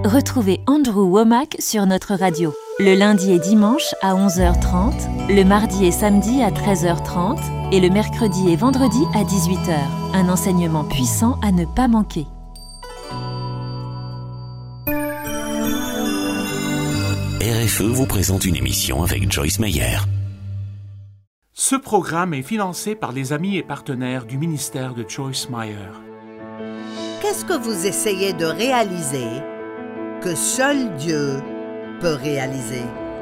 Retrouvez Andrew Wommack sur notre radio, le lundi et dimanche à 11h30, le mardi et samedi à 13h30 et le mercredi et vendredi à 18h. Un enseignement puissant à ne pas manquer. RFE vous présente une émission avec Joyce Meyer. Ce programme est financé par les amis et partenaires du ministère de Joyce Meyer. Qu'est-ce que vous essayez de réaliser que seul Dieu peut réaliser?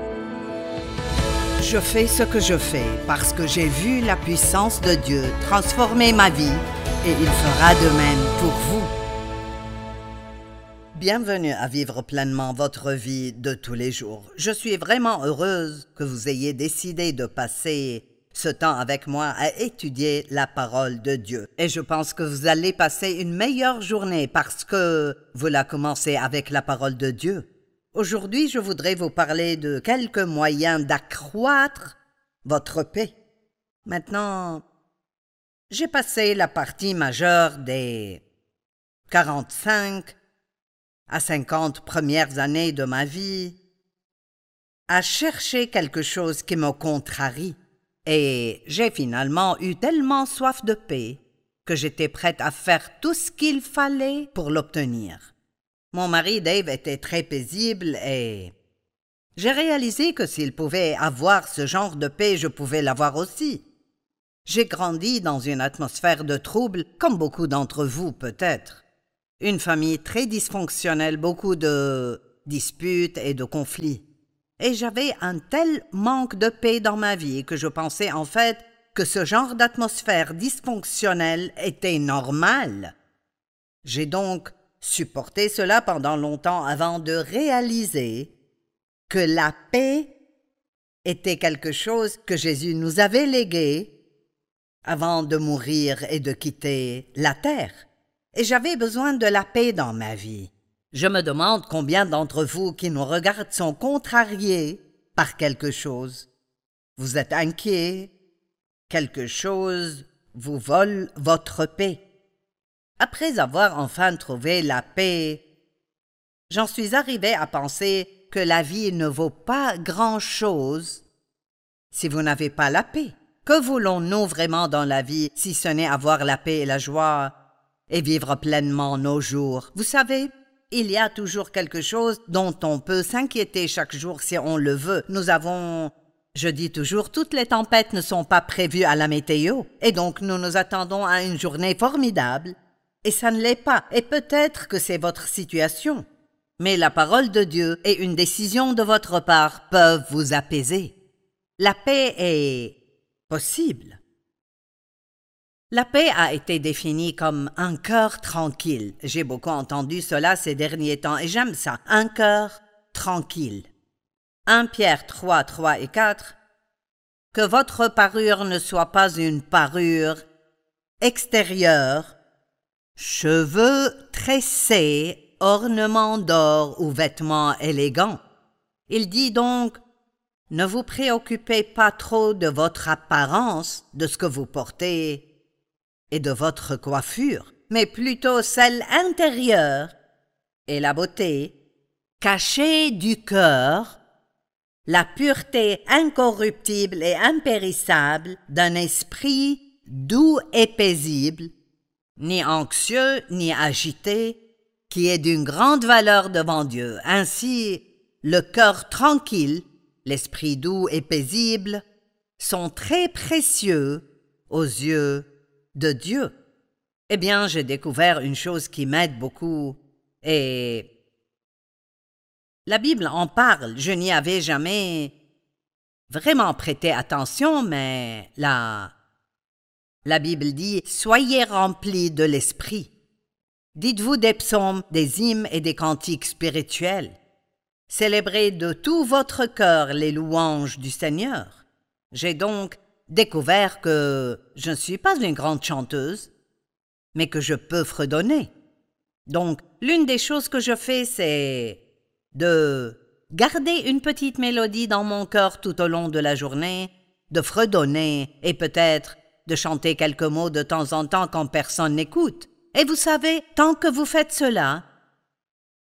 Je fais ce que je fais parce que j'ai vu la puissance de Dieu transformer ma vie et il fera de même pour vous. Bienvenue à vivre pleinement votre vie de tous les jours. Je suis vraiment heureuse que vous ayez décidé de passer ce temps avec moi à étudier la parole de Dieu. Et je pense que vous allez passer une meilleure journée parce que vous la commencez avec la parole de Dieu. Aujourd'hui, je voudrais vous parler de quelques moyens d'accroître votre paix. Maintenant, j'ai passé la partie majeure des 45 à 50 premières années de ma vie à chercher quelque chose qui me contrarie. Et j'ai finalement eu tellement soif de paix que j'étais prête à faire tout ce qu'il fallait pour l'obtenir. Mon mari Dave était très paisible et j'ai réalisé que s'il pouvait avoir ce genre de paix, je pouvais l'avoir aussi. J'ai grandi dans une atmosphère de trouble, comme beaucoup d'entre vous peut-être. Une famille très dysfonctionnelle, beaucoup de disputes et de conflits. Et j'avais un tel manque de paix dans ma vie que je pensais en fait que ce genre d'atmosphère dysfonctionnelle était normal. J'ai donc supporté cela pendant longtemps avant de réaliser que la paix était quelque chose que Jésus nous avait légué avant de mourir et de quitter la terre. Et j'avais besoin de la paix dans ma vie. Je me demande combien d'entre vous qui nous regardent sont contrariés par quelque chose. Vous êtes inquiets, quelque chose vous vole votre paix. Après avoir enfin trouvé la paix, j'en suis arrivé à penser que la vie ne vaut pas grand-chose si vous n'avez pas la paix. Que voulons-nous vraiment dans la vie si ce n'est avoir la paix et la joie et vivre pleinement nos jours? Vous savez, il y a toujours quelque chose dont on peut s'inquiéter chaque jour si on le veut. Je dis toujours, toutes les tempêtes ne sont pas prévues à la météo. Et donc nous nous attendons à une journée formidable. Et ça ne l'est pas. Et peut-être que c'est votre situation. Mais la parole de Dieu et une décision de votre part peuvent vous apaiser. La paix est possible. La paix a été définie comme un cœur tranquille. J'ai beaucoup entendu cela ces derniers temps et j'aime ça. Un cœur tranquille. 1 Pierre 3, 3 et 4. Que votre parure ne soit pas une parure extérieure, cheveux tressés, ornements d'or ou vêtements élégants. Il dit donc, ne vous préoccupez pas trop de votre apparence, de ce que vous portez et de votre coiffure, mais plutôt celle intérieure et la beauté cachée du cœur, la pureté incorruptible et impérissable d'un esprit doux et paisible, ni anxieux ni agité, qui est d'une grande valeur devant Dieu. Ainsi, le cœur tranquille, l'esprit doux et paisible sont très précieux aux yeux de Dieu. Eh bien, j'ai découvert une chose qui m'aide beaucoup et la Bible en parle. Je n'y avais jamais vraiment prêté attention, mais la Bible dit « Soyez remplis de l'esprit ». Dites-vous des psaumes, des hymnes et des cantiques spirituels. Célébrez de tout votre cœur les louanges du Seigneur. J'ai donc découvert que je ne suis pas une grande chanteuse, mais que je peux fredonner. Donc, l'une des choses que je fais, c'est de garder une petite mélodie dans mon cœur tout au long de la journée, de fredonner et peut-être de chanter quelques mots de temps en temps quand personne n'écoute. Et vous savez, tant que vous faites cela,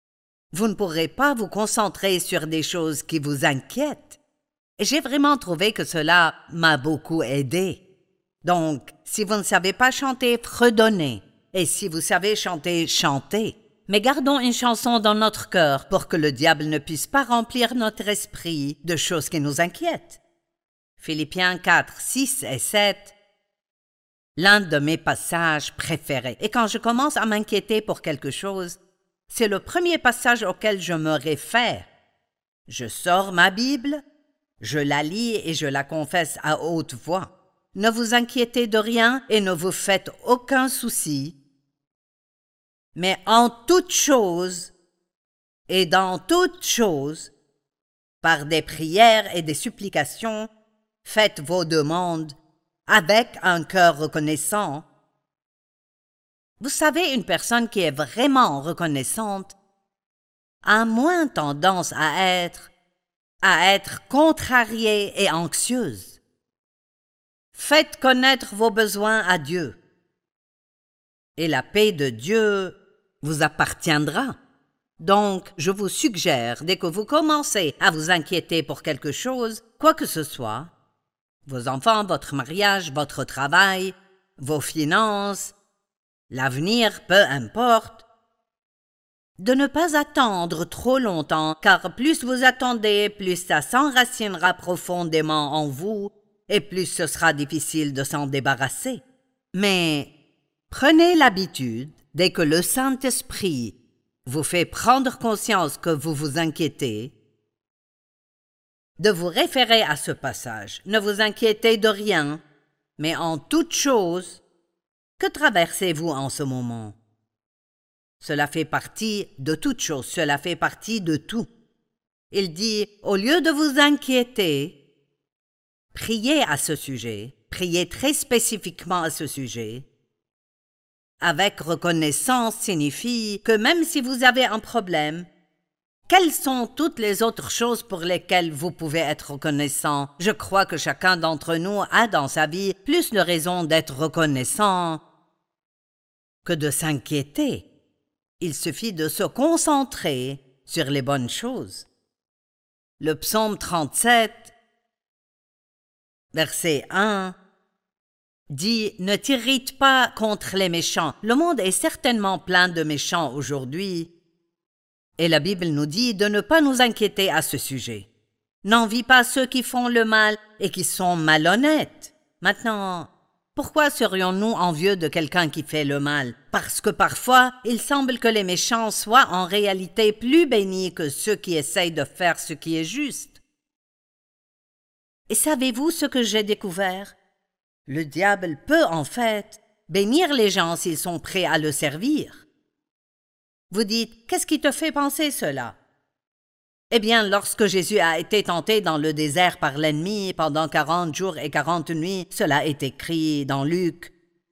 Vous ne pourrez pas vous concentrer sur des choses qui vous inquiètent. Et j'ai vraiment trouvé que cela m'a beaucoup aidé. Donc, si vous ne savez pas chanter, fredonnez. Et si vous savez chanter, chantez. Mais gardons une chanson dans notre cœur pour que le diable ne puisse pas remplir notre esprit de choses qui nous inquiètent. Philippiens 4, 6 et 7. L'un de mes passages préférés. Et quand je commence à m'inquiéter pour quelque chose, c'est le premier passage auquel je me réfère. Je sors ma Bible, je la lis et je la confesse à haute voix. Ne vous inquiétez de rien et ne vous faites aucun souci. Mais en toute chose et dans toute chose, par des prières et des supplications, faites vos demandes avec un cœur reconnaissant. Vous savez, une personne qui est vraiment reconnaissante a moins tendance à être contrariée et anxieuse. Faites connaître vos besoins à Dieu, et la paix de Dieu vous appartiendra. Donc, je vous suggère, dès que vous commencez à vous inquiéter pour quelque chose, quoi que ce soit, vos enfants, votre mariage, votre travail, vos finances, l'avenir, peu importe, de ne pas attendre trop longtemps, car plus vous attendez, plus ça s'enracinera profondément en vous, et plus ce sera difficile de s'en débarrasser. Mais prenez l'habitude, dès que le Saint-Esprit vous fait prendre conscience que vous vous inquiétez, de vous référer à ce passage. Ne vous inquiétez de rien, mais en toute chose, que traversez-vous en ce moment? Cela fait partie de toute chose, cela fait partie de tout. Il dit, au lieu de vous inquiéter, priez à ce sujet, priez très spécifiquement à ce sujet. Avec reconnaissance signifie que même si vous avez un problème, quelles sont toutes les autres choses pour lesquelles vous pouvez être reconnaissant? Je crois que chacun d'entre nous a dans sa vie plus de raisons d'être reconnaissant que de s'inquiéter. Il suffit de se concentrer sur les bonnes choses. Le psaume 37, verset 1, dit « Ne t'irrite pas contre les méchants ». Le monde est certainement plein de méchants aujourd'hui. Et la Bible nous dit de ne pas nous inquiéter à ce sujet. N'envie pas ceux qui font le mal et qui sont malhonnêtes. Maintenant, pourquoi serions-nous envieux de quelqu'un qui fait le mal? Parce que parfois, il semble que les méchants soient en réalité plus bénis que ceux qui essayent de faire ce qui est juste. Et savez-vous ce que j'ai découvert? Le diable peut en fait bénir les gens s'ils sont prêts à le servir. Vous dites, qu'est-ce qui te fait penser cela? Eh bien, lorsque Jésus a été tenté dans le désert par l'ennemi pendant 40 jours et 40 nuits, cela est écrit dans Luc,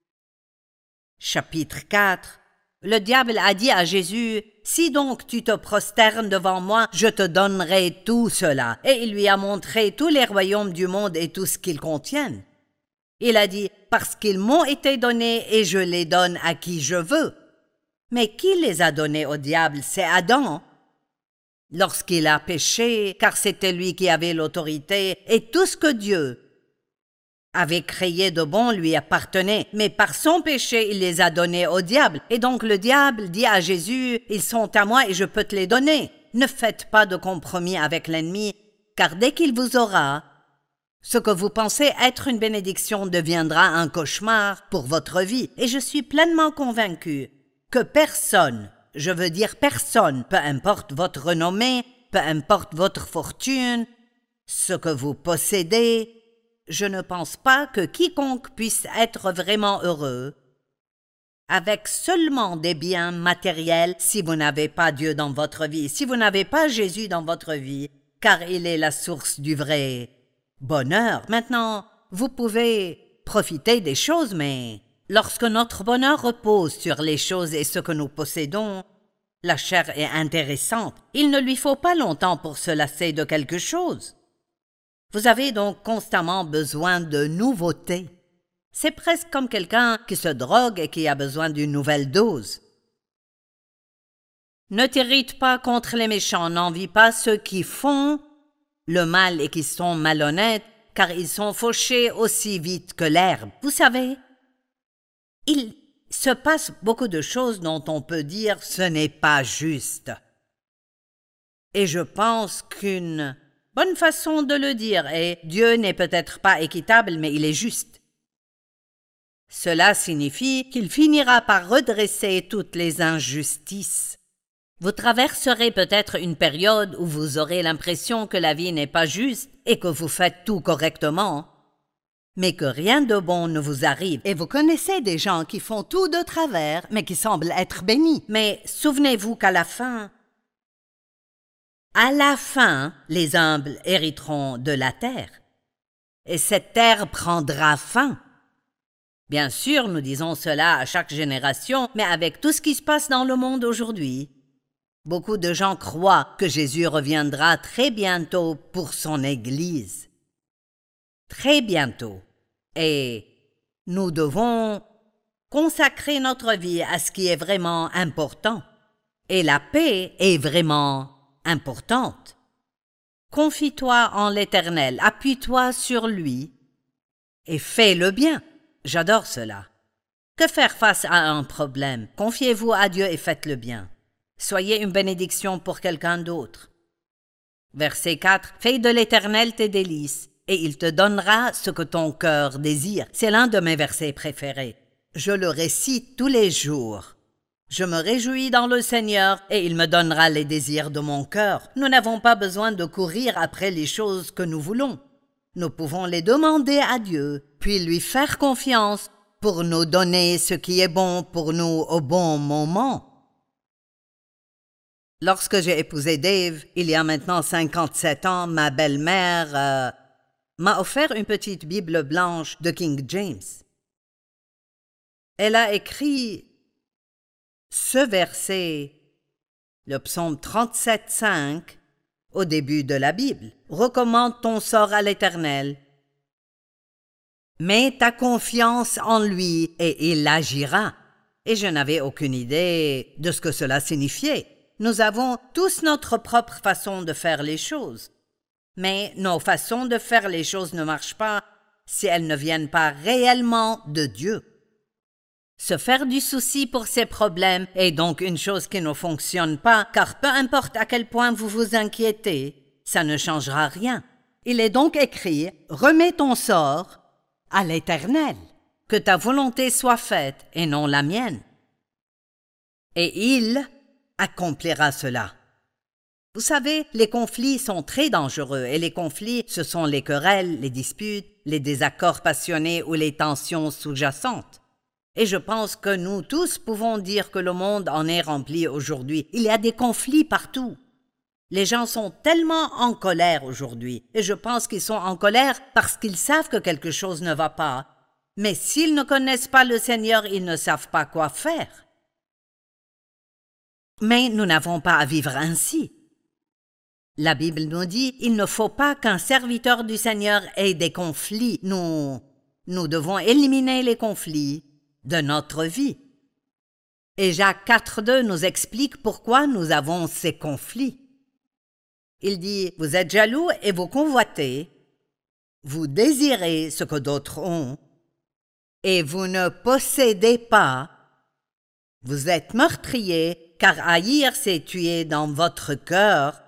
chapitre 4. Le diable a dit à Jésus, « Si donc tu te prosternes devant moi, je te donnerai tout cela. » Et il lui a montré tous les royaumes du monde et tout ce qu'ils contiennent. Il a dit, « Parce qu'ils m'ont été donnés et je les donne à qui je veux. » Mais qui les a donnés au diable? C'est Adam. Lorsqu'il a péché, car c'était lui qui avait l'autorité, et tout ce que Dieu avait créé de bon lui appartenait, mais par son péché, il les a donnés au diable. Et donc le diable dit à Jésus, « Ils sont à moi et je peux te les donner. » Ne faites pas de compromis avec l'ennemi, car dès qu'il vous aura, ce que vous pensez être une bénédiction deviendra un cauchemar pour votre vie. Et je suis pleinement convaincu que personne, je veux dire personne, peu importe votre renommée, peu importe votre fortune, ce que vous possédez, je ne pense pas que quiconque puisse être vraiment heureux avec seulement des biens matériels si vous n'avez pas Dieu dans votre vie, si vous n'avez pas Jésus dans votre vie, car il est la source du vrai bonheur. Maintenant, vous pouvez profiter des choses, mais lorsque notre bonheur repose sur les choses et ce que nous possédons, la chair est intéressante. Il ne lui faut pas longtemps pour se lasser de quelque chose. Vous avez donc constamment besoin de nouveautés. C'est presque comme quelqu'un qui se drogue et qui a besoin d'une nouvelle dose. Ne t'irrite pas contre les méchants, n'envie pas ceux qui font le mal et qui sont malhonnêtes, car ils sont fauchés aussi vite que l'herbe. Vous savez, il se passe beaucoup de choses dont on peut dire ce n'est pas juste. Et je pense qu'une bonne façon de le dire est Dieu n'est peut-être pas équitable, mais il est juste. Cela signifie qu'il finira par redresser toutes les injustices. Vous traverserez peut-être une période où vous aurez l'impression que la vie n'est pas juste et que vous faites tout correctement, mais que rien de bon ne vous arrive. Et vous connaissez des gens qui font tout de travers, mais qui semblent être bénis. Mais souvenez-vous qu'à la fin, les humbles hériteront de la terre, et cette terre prendra fin. Bien sûr, nous disons cela à chaque génération, mais avec tout ce qui se passe dans le monde aujourd'hui, beaucoup de gens croient que Jésus reviendra très bientôt pour son Église. Très bientôt. Et nous devons consacrer notre vie à ce qui est vraiment important. Et la paix est vraiment importante. Confie-toi en l'Éternel, appuie-toi sur lui et fais le bien. J'adore cela. Que faire face à un problème? Confiez-vous à Dieu et faites le bien. Soyez une bénédiction pour quelqu'un d'autre. Verset 4. Fais de l'Éternel tes délices, et il te donnera ce que ton cœur désire. C'est l'un de mes versets préférés. Je le récite tous les jours. Je me réjouis dans le Seigneur, et il me donnera les désirs de mon cœur. Nous n'avons pas besoin de courir après les choses que nous voulons. Nous pouvons les demander à Dieu, puis lui faire confiance pour nous donner ce qui est bon pour nous au bon moment. Lorsque j'ai épousé Dave, il y a maintenant 57 ans, ma belle-mère m'a offert une petite Bible blanche de King James. Elle a écrit ce verset, le psaume 37,5, au début de la Bible. Recommande ton sort à l'Éternel. Mets ta confiance en lui et il agira. Et je n'avais aucune idée de ce que cela signifiait. Nous avons tous notre propre façon de faire les choses. Mais nos façons de faire les choses ne marchent pas si elles ne viennent pas réellement de Dieu. Se faire du souci pour ses problèmes est donc une chose qui ne fonctionne pas, car peu importe à quel point vous vous inquiétez, ça ne changera rien. Il est donc écrit « Remets ton sort à l'Éternel, que ta volonté soit faite et non la mienne. » Et il accomplira cela. Vous savez, les conflits sont très dangereux et les conflits, ce sont les querelles, les disputes, les désaccords passionnés ou les tensions sous-jacentes. Et je pense que nous tous pouvons dire que le monde en est rempli aujourd'hui. Il y a des conflits partout. Les gens sont tellement en colère aujourd'hui, et je pense qu'ils sont en colère parce qu'ils savent que quelque chose ne va pas. Mais s'ils ne connaissent pas le Seigneur, ils ne savent pas quoi faire. Mais nous n'avons pas à vivre ainsi. La Bible nous dit, il ne faut pas qu'un serviteur du Seigneur ait des conflits. Nous devons éliminer les conflits de notre vie. Et Jacques 4,2 nous explique pourquoi nous avons ces conflits. Il dit, vous êtes jaloux et vous convoitez, vous désirez ce que d'autres ont, et vous ne possédez pas, vous êtes meurtrier, car haïr c'est tuer dans votre cœur.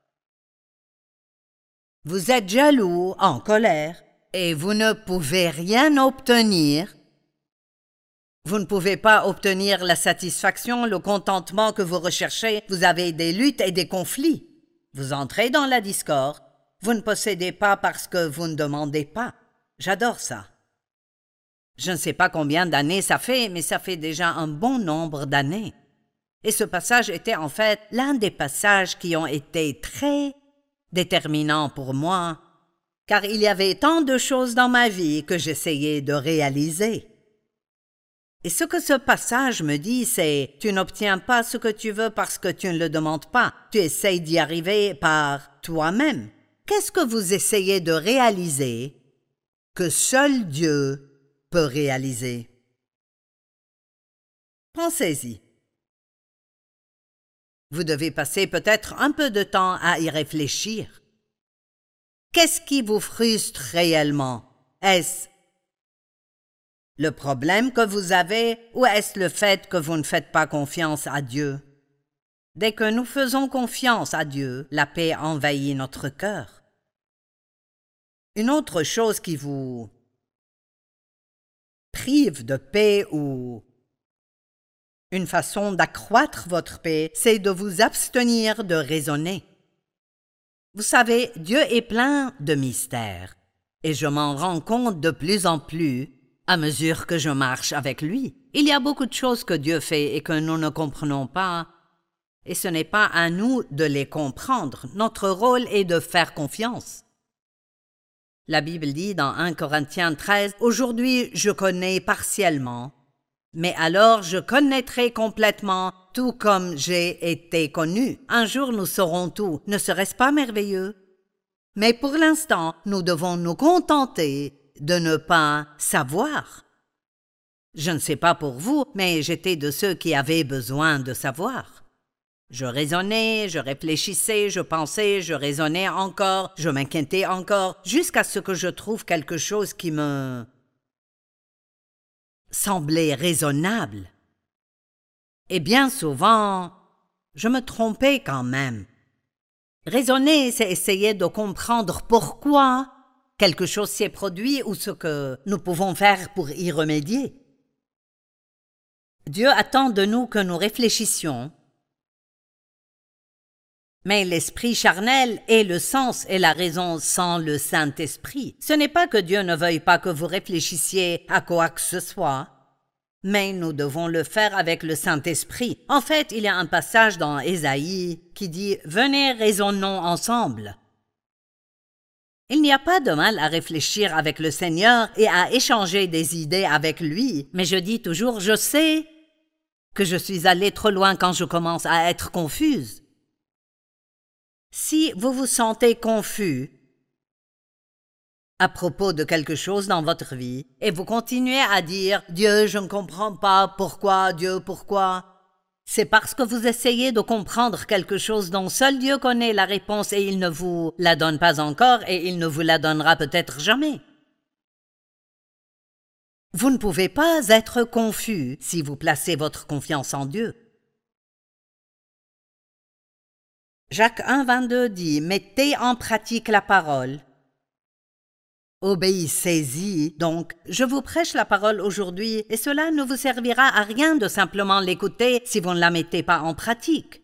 Vous êtes jaloux, en colère, et vous ne pouvez rien obtenir. Vous ne pouvez pas obtenir la satisfaction, le contentement que vous recherchez. Vous avez des luttes et des conflits. Vous entrez dans la discorde. Vous ne possédez pas parce que vous ne demandez pas. J'adore ça. Je ne sais pas combien d'années ça fait, mais ça fait déjà un bon nombre d'années. Et ce passage était en fait l'un des passages qui ont été très déterminants pour moi, car il y avait tant de choses dans ma vie que j'essayais de réaliser. Et ce que ce passage me dit, c'est « Tu n'obtiens pas ce que tu veux parce que tu ne le demandes pas. Tu essayes d'y arriver par toi-même. » Qu'est-ce que vous essayez de réaliser que seul Dieu peut réaliser? Pensez-y. Vous devez passer peut-être un peu de temps à y réfléchir. Qu'est-ce qui vous frustre réellement? Est-ce le problème que vous avez ou est-ce le fait que vous ne faites pas confiance à Dieu? Dès que nous faisons confiance à Dieu, la paix envahit notre cœur. Une autre chose qui vous prive de paix ou une façon d'accroître votre paix, c'est de vous abstenir de raisonner. Vous savez, Dieu est plein de mystères et je m'en rends compte de plus en plus à mesure que je marche avec lui. Il y a beaucoup de choses que Dieu fait et que nous ne comprenons pas et ce n'est pas à nous de les comprendre. Notre rôle est de faire confiance. La Bible dit dans 1 Corinthiens 13, « Aujourd'hui, je connais partiellement, mais alors je connaîtrai complètement, tout comme j'ai été connu. Un jour nous saurons tout, ne serait-ce pas merveilleux? Mais pour l'instant, nous devons nous contenter de ne pas savoir. » Je ne sais pas pour vous, mais j'étais de ceux qui avaient besoin de savoir. Je raisonnais, je réfléchissais, je pensais, je raisonnais encore, je m'inquiétais encore, jusqu'à ce que je trouve quelque chose qui me semblait raisonnable. Et bien souvent, je me trompais quand même. Raisonner, c'est essayer de comprendre pourquoi quelque chose s'est produit ou ce que nous pouvons faire pour y remédier. Dieu attend de nous que nous réfléchissions. Mais l'esprit charnel est le sens et la raison sans le Saint-Esprit. Ce n'est pas que Dieu ne veuille pas que vous réfléchissiez à quoi que ce soit, mais nous devons le faire avec le Saint-Esprit. En fait, il y a un passage dans Ésaïe qui dit « Venez, raisonnons ensemble ». Il n'y a pas de mal à réfléchir avec le Seigneur et à échanger des idées avec lui, mais je dis toujours « Je sais que je suis allée trop loin quand je commence à être confuse ». Si vous vous sentez confus à propos de quelque chose dans votre vie et vous continuez à dire « Dieu, je ne comprends pas, pourquoi, Dieu, pourquoi ?» c'est parce que vous essayez de comprendre quelque chose dont seul Dieu connaît la réponse et il ne vous la donne pas encore et il ne vous la donnera peut-être jamais. Vous ne pouvez pas être confus si vous placez votre confiance en Dieu. Jacques 1,22 dit « Mettez en pratique la parole. Obéissez-y. » Donc, je vous prêche la parole aujourd'hui et cela ne vous servira à rien de simplement l'écouter si vous ne la mettez pas en pratique.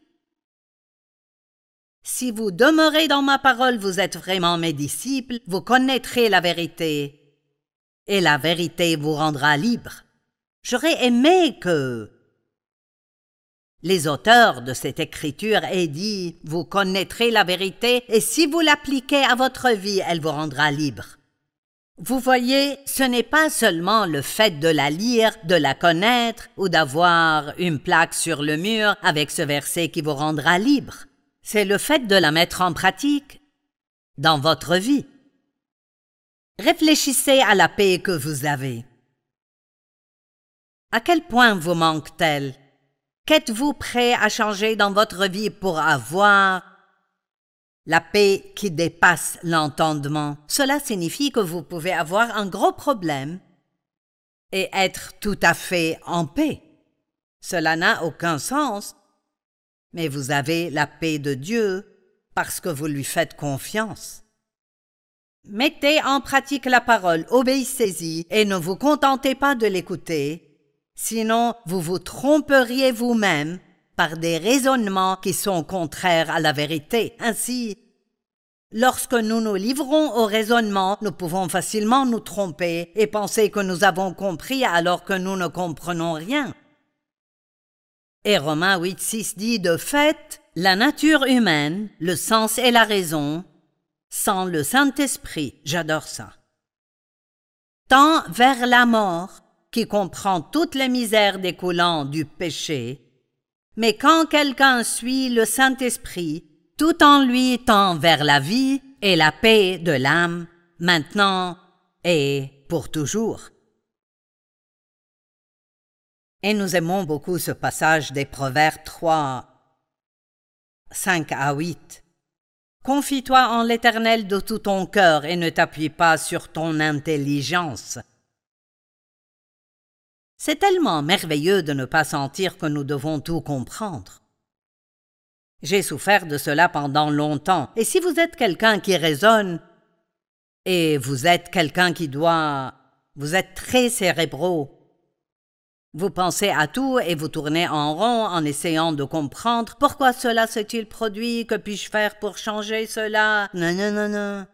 Si vous demeurez dans ma parole, vous êtes vraiment mes disciples, vous connaîtrez la vérité et la vérité vous rendra libre. J'aurais aimé que les auteurs de cette écriture aient dit « Vous connaîtrez la vérité et si vous l'appliquez à votre vie, elle vous rendra libre. » Vous voyez, ce n'est pas seulement le fait de la lire, de la connaître ou d'avoir une plaque sur le mur avec ce verset qui vous rendra libre. C'est le fait de la mettre en pratique dans votre vie. Réfléchissez à la paix que vous avez. À quel point vous manque-t-elle? Qu'êtes-vous prêt à changer dans votre vie pour avoir la paix qui dépasse l'entendement? Cela signifie que vous pouvez avoir un gros problème et être tout à fait en paix. Cela n'a aucun sens, mais vous avez la paix de Dieu parce que vous lui faites confiance. Mettez en pratique la parole, obéissez-y et ne vous contentez pas de l'écouter. Sinon, vous vous tromperiez vous-même par des raisonnements qui sont contraires à la vérité. Ainsi, lorsque nous nous livrons au raisonnement, nous pouvons facilement nous tromper et penser que nous avons compris alors que nous ne comprenons rien. Et Romains 8,6 dit « De fait, la nature humaine, le sens et la raison, sans le Saint-Esprit, j'adore ça, tend vers la mort, qui comprend toutes les misères découlant du péché, mais quand quelqu'un suit le Saint-Esprit, tout en lui tend vers la vie et la paix de l'âme, maintenant et pour toujours. » Et nous aimons beaucoup ce passage des Proverbes 3, 5 à 8. Confie-toi en l'Éternel de tout ton cœur et ne t'appuie pas sur ton intelligence. C'est tellement merveilleux de ne pas sentir que nous devons tout comprendre. J'ai souffert de cela pendant longtemps, et si vous êtes quelqu'un qui raisonne, et vous êtes quelqu'un qui doit... Vous êtes très cérébraux. Vous pensez à tout et vous tournez en rond en essayant de comprendre pourquoi cela s'est-il produit, que puis-je faire pour changer cela. Non, non, non, non.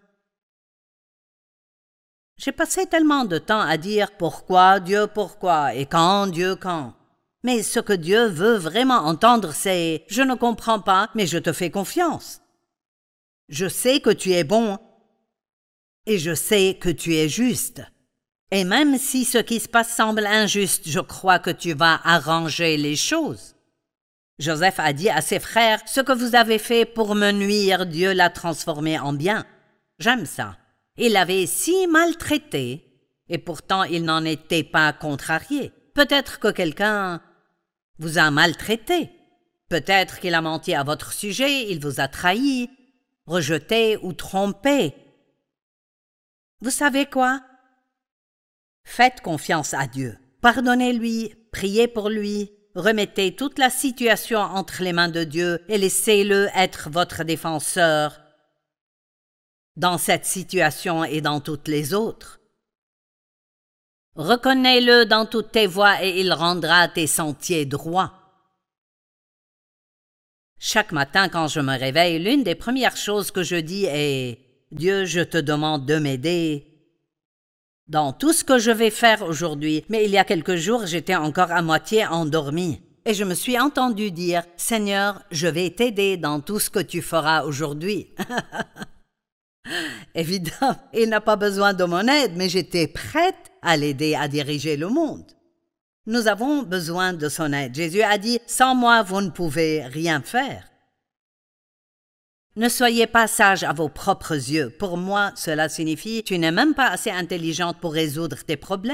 J'ai passé tellement de temps à dire pourquoi Dieu pourquoi et quand Dieu quand. Mais ce que Dieu veut vraiment entendre, c'est « Je ne comprends pas, mais je te fais confiance. Je sais que tu es bon et je sais que tu es juste. Et même si ce qui se passe semble injuste, je crois que tu vas arranger les choses. » Joseph a dit à ses frères « Ce que vous avez fait pour me nuire, Dieu l'a transformé en bien. » J'aime ça. Il l'avait si maltraité, et pourtant il n'en était pas contrarié. Peut-être que quelqu'un vous a maltraité. Peut-être qu'il a menti à votre sujet, il vous a trahi, rejeté ou trompé. Vous savez quoi? Faites confiance à Dieu. Pardonnez-lui, priez pour lui, remettez toute la situation entre les mains de Dieu et laissez-le être votre défenseur dans cette situation et dans toutes les autres. Reconnais-le dans toutes tes voies et il rendra tes sentiers droits. Chaque matin quand je me réveille, l'une des premières choses que je dis est « Dieu, je te demande de m'aider dans tout ce que je vais faire aujourd'hui. » Mais il y a quelques jours, j'étais encore à moitié endormie et je me suis entendu dire « Seigneur, je vais t'aider dans tout ce que tu feras aujourd'hui. » Évidemment, il n'a pas besoin de mon aide, mais j'étais prête à l'aider à diriger le monde. Nous avons besoin de son aide. Jésus a dit « Sans moi, vous ne pouvez rien faire. » Ne soyez pas sage à vos propres yeux. Pour moi, cela signifie « Tu n'es même pas assez intelligente pour résoudre tes problèmes. »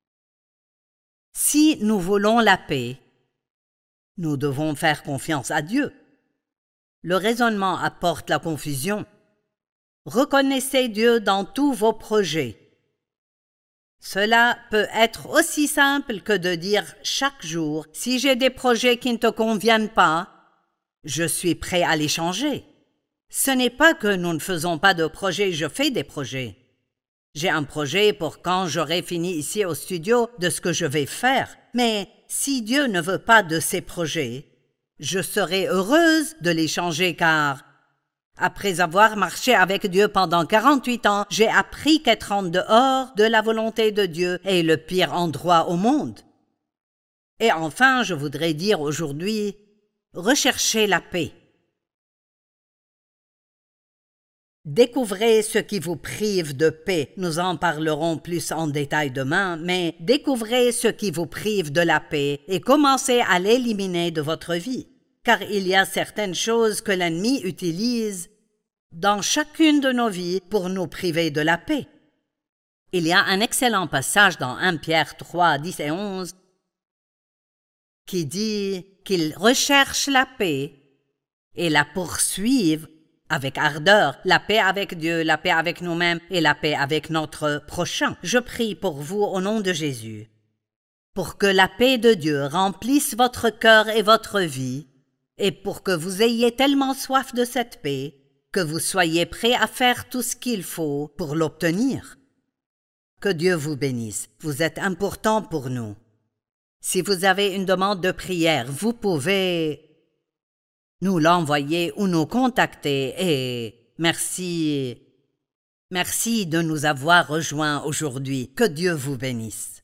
Si nous voulons la paix, nous devons faire confiance à Dieu. Le raisonnement apporte la confusion. Reconnaissez Dieu dans tous vos projets. Cela peut être aussi simple que de dire chaque jour « Si j'ai des projets qui ne te conviennent pas, je suis prêt à les changer. » Ce n'est pas que nous ne faisons pas de projets, je fais des projets. J'ai un projet pour quand j'aurai fini ici au studio de ce que je vais faire. Mais si Dieu ne veut pas de ces projets, je serai heureuse de les changer car après avoir marché avec Dieu pendant 48 ans, j'ai appris qu'être en dehors de la volonté de Dieu est le pire endroit au monde. Et enfin, je voudrais dire aujourd'hui, recherchez la paix. Découvrez ce qui vous prive de paix. Nous en parlerons plus en détail demain, mais découvrez ce qui vous prive de la paix et commencez à l'éliminer de votre vie. Car il y a certaines choses que l'ennemi utilise dans chacune de nos vies pour nous priver de la paix. Il y a un excellent passage dans 1 Pierre 3, 10 et 11 qui dit qu'ils recherchent la paix et la poursuivent avec ardeur, la paix avec Dieu, la paix avec nous-mêmes et la paix avec notre prochain. Je prie pour vous au nom de Jésus, pour que la paix de Dieu remplisse votre cœur et votre vie, et pour que vous ayez tellement soif de cette paix que vous soyez prêts à faire tout ce qu'il faut pour l'obtenir. Que Dieu vous bénisse. Vous êtes important pour nous. Si vous avez une demande de prière, vous pouvez nous l'envoyer ou nous contacter et merci de nous avoir rejoints aujourd'hui. Que Dieu vous bénisse.